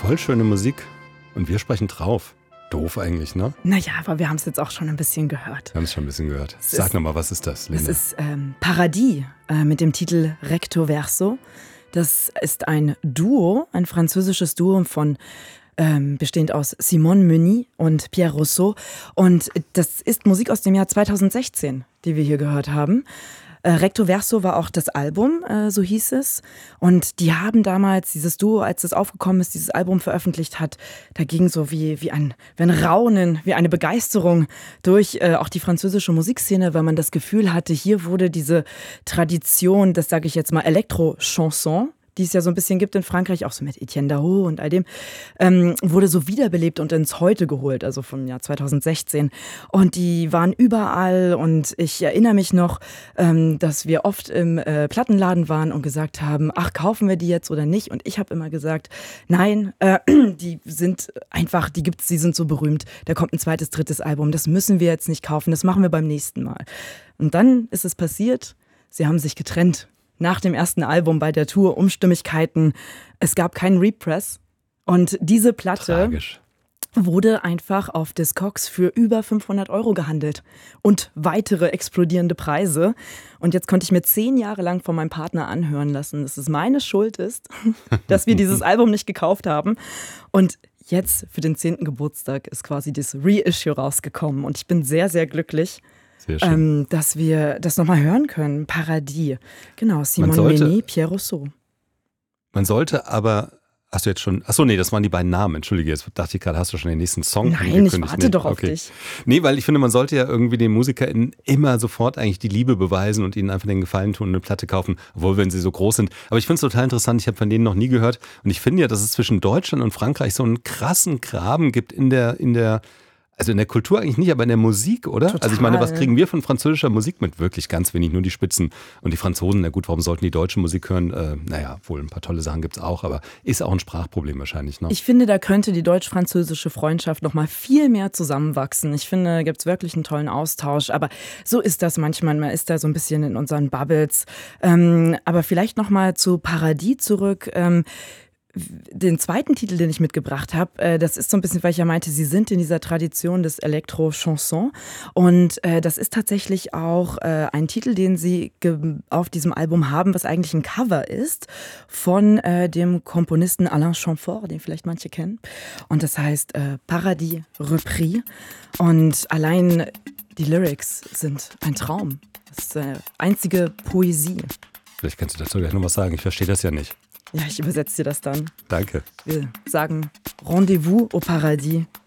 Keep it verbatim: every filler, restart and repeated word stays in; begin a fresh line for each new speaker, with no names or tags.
Voll schöne Musik und wir sprechen drauf. Doof eigentlich, ne?
Naja, aber wir haben es jetzt auch schon ein bisschen gehört.
Wir haben es schon ein bisschen gehört.
Es
Sag
ist-
nochmal, was ist das, Linda?
Das ist ähm, Paradis äh, mit dem Titel Recto Verso. Das ist ein Duo, ein französisches Duo von ähm, bestehend aus Simone Meunier und Pierre Rousseau. Und das ist Musik aus dem Jahr zweitausendsechzehn, die wir hier gehört haben. Äh, Recto Verso war auch das Album, äh, so hieß es. Und die haben damals, dieses Duo, als es aufgekommen ist, dieses Album veröffentlicht hat, da ging so wie, wie, ein, wie ein Raunen, wie eine Begeisterung durch äh, auch die französische Musikszene, weil man das Gefühl hatte, hier wurde diese Tradition, das sage ich jetzt mal, Elektro-Chanson, die es ja so ein bisschen gibt in Frankreich, auch so mit Etienne Dao und all dem, ähm, wurde so wiederbelebt und ins Heute geholt, also vom Jahr zweitausendsechzehn. Und die waren überall und ich erinnere mich noch, ähm, dass wir oft im äh, Plattenladen waren und gesagt haben, ach, kaufen wir die jetzt oder nicht? Und ich habe immer gesagt, nein, äh, die sind einfach, die gibt's, die sind so berühmt, da kommt ein zweites, drittes Album, das müssen wir jetzt nicht kaufen, das machen wir beim nächsten Mal. Und dann ist es passiert, sie haben sich getrennt. Nach dem ersten Album bei der Tour, Unstimmigkeiten, es gab keinen Repress. Und diese Platte
Tragisch.
wurde einfach auf Discogs für über fünfhundert Euro gehandelt. Und weitere explodierende Preise. Und jetzt konnte ich mir zehn Jahre lang von meinem Partner anhören lassen, dass es meine Schuld ist, dass wir dieses Album nicht gekauft haben. Und jetzt für den zehnten Geburtstag ist quasi das Reissue rausgekommen. Und ich bin sehr, sehr glücklich.
Sehr schön.
Ähm, dass wir das nochmal hören können. Paradis. Genau, Simone
sollte-
Meunier, Pierre Rousseau.
Man sollte aber, hast du jetzt schon, achso, nee, das waren die beiden Namen, entschuldige, jetzt dachte ich gerade, hast du schon den nächsten Song
Nein, ich
angekündigt?
warte
Nee,
doch auf
okay.
dich.
Nee, weil ich finde, man sollte ja irgendwie den MusikerInnen immer sofort eigentlich die Liebe beweisen und ihnen einfach den Gefallen tun und eine Platte kaufen, obwohl wenn sie so groß sind. Aber ich finde es total interessant, ich habe von denen noch nie gehört und ich finde ja, dass es zwischen Deutschland und Frankreich so einen krassen Graben gibt in der, in der Also in der Kultur eigentlich nicht, aber in der Musik, oder?
Total.
Also ich meine, was kriegen wir von französischer Musik mit? Wirklich ganz wenig, nur die Spitzen. Und die Franzosen, na gut, warum sollten die deutsche Musik hören? Äh, naja, wohl ein paar tolle Sachen gibt es auch, aber ist auch ein Sprachproblem wahrscheinlich. Ne?
Ich finde, da könnte die deutsch-französische Freundschaft noch mal viel mehr zusammenwachsen. Ich finde, da gibt es wirklich einen tollen Austausch. Aber so ist das manchmal. Man ist da so ein bisschen in unseren Bubbles. Ähm, aber vielleicht noch mal zu Paradis zurück. Ähm, Den zweiten Titel, den ich mitgebracht habe, äh, das ist so ein bisschen, weil ich ja meinte, sie sind in dieser Tradition des Elektro-Chanson. Und äh, das ist tatsächlich auch äh, ein Titel, den sie ge- auf diesem Album haben, was eigentlich ein Cover ist von äh, dem Komponisten Alain Chamfort, den vielleicht manche kennen. Und das heißt äh, Paradis Repris. Und allein die Lyrics sind ein Traum. Das ist äh, einzige Poesie.
Vielleicht kannst du dazu gleich noch was sagen, ich verstehe das ja nicht.
Ja, ich übersetze dir das dann.
Danke.
Wir sagen Rendezvous au Paradis.